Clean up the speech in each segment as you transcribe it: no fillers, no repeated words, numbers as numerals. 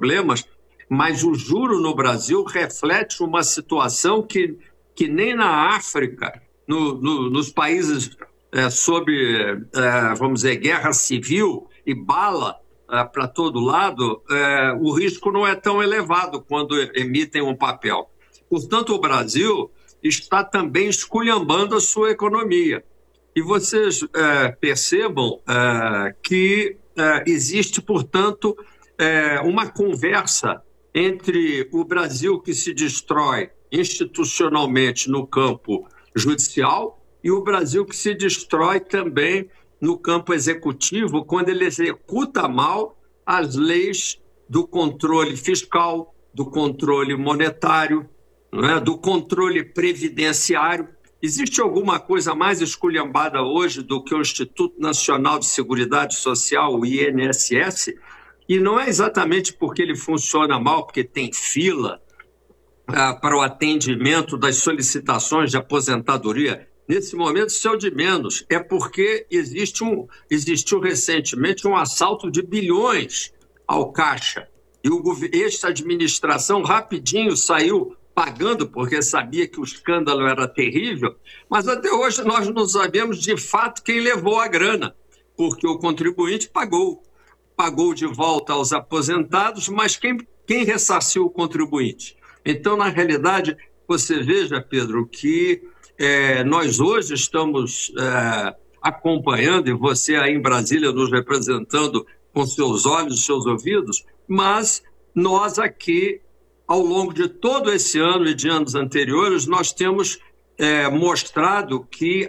problemas, mas o juro no Brasil reflete uma situação que nem na África, nos países sob, vamos dizer, guerra civil e bala para todo lado, o risco não é tão elevado quando emitem um papel. Portanto, o Brasil está também esculhambando a sua economia. E vocês percebam que existe, portanto, uma conversa entre o Brasil que se destrói institucionalmente no campo judicial e o Brasil que se destrói também no campo executivo, quando ele executa mal as leis do controle fiscal, do controle monetário, não é? Do controle previdenciário. Existe alguma coisa mais esculhambada hoje do que o Instituto Nacional de Seguridade Social, o INSS? E não é exatamente porque ele funciona mal, porque tem fila para o atendimento das solicitações de aposentadoria. Nesse momento, isso é o de menos. É porque existiu recentemente um assalto de bilhões ao caixa. E esta administração rapidinho saiu pagando, porque sabia que o escândalo era terrível, mas até hoje nós não sabemos de fato quem levou a grana, porque o contribuinte pagou de volta aos aposentados, mas quem ressarciu o contribuinte? Então, na realidade, você veja, Pedro, que nós hoje estamos acompanhando, e você aí em Brasília nos representando com seus olhos e seus ouvidos, mas nós aqui, ao longo de todo esse ano e de anos anteriores, nós temos mostrado que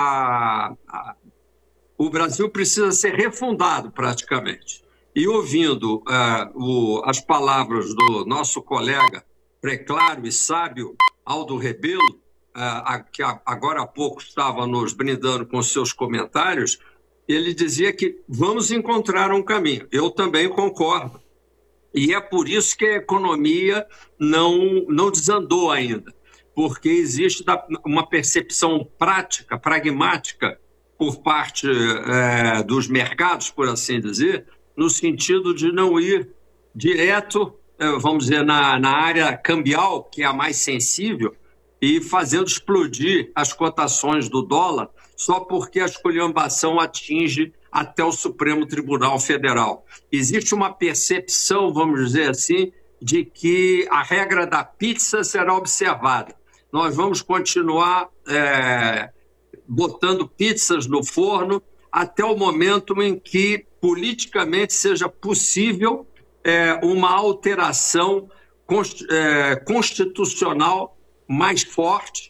o Brasil precisa ser refundado praticamente. E ouvindo as palavras do nosso colega preclaro e sábio Aldo Rebelo, que agora há pouco estava nos brindando com seus comentários, ele dizia que vamos encontrar um caminho. Eu também concordo. E é por isso que a economia não desandou ainda, porque existe uma percepção prática, pragmática, por parte dos mercados, por assim dizer, no sentido de não ir direto, vamos dizer, na área cambial, que é a mais sensível, e fazendo explodir as cotações do dólar só porque a esculhambação atinge até o Supremo Tribunal Federal. Existe uma percepção, vamos dizer assim, de que a regra da pizza será observada. Nós vamos continuar botando pizzas no forno até o momento em que politicamente seja possível uma alteração constitucional mais forte,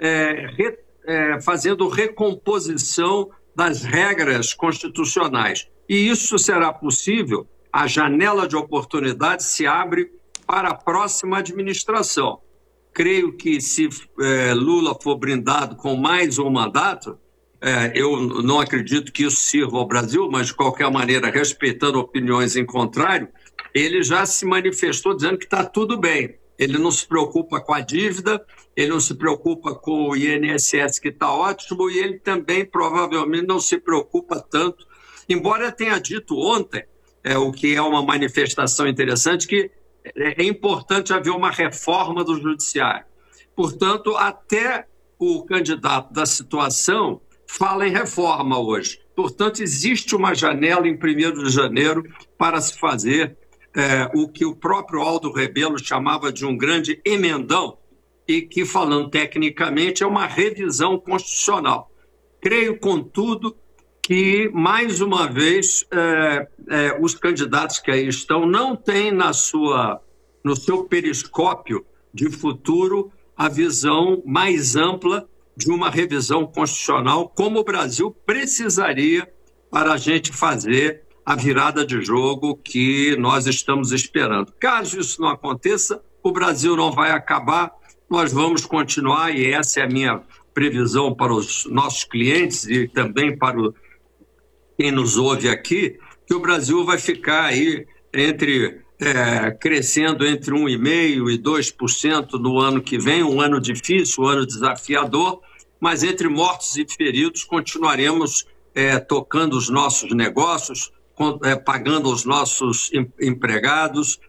fazendo recomposição das regras constitucionais. E isso será possível, a janela de oportunidade se abre para a próxima administração. Creio que se Lula for brindado com mais um mandato, eu não acredito que isso sirva ao Brasil, mas de qualquer maneira, respeitando opiniões em contrário, ele já se manifestou dizendo que está tudo bem. Ele não se preocupa com a dívida, ele não se preocupa com o INSS, que está ótimo, e ele também provavelmente não se preocupa tanto, embora tenha dito ontem, o que é uma manifestação interessante, que é importante haver uma reforma do judiciário. Portanto, até o candidato da situação fala em reforma hoje. Portanto, existe uma janela em 1º de janeiro para se fazer o que o próprio Aldo Rebelo chamava de um grande emendão e que, falando tecnicamente, é uma revisão constitucional. Creio, contudo, que, mais uma vez, os candidatos que aí estão não têm no seu periscópio de futuro a visão mais ampla de uma revisão constitucional, como o Brasil precisaria para a gente fazer a virada de jogo que nós estamos esperando. Caso isso não aconteça, o Brasil não vai acabar, nós vamos continuar, e essa é a minha previsão para os nossos clientes e também para quem nos ouve aqui, que o Brasil vai ficar aí crescendo entre 1,5% e 2% no ano que vem, um ano difícil, um ano desafiador, mas entre mortos e feridos continuaremos tocando os nossos negócios, pagando os nossos empregados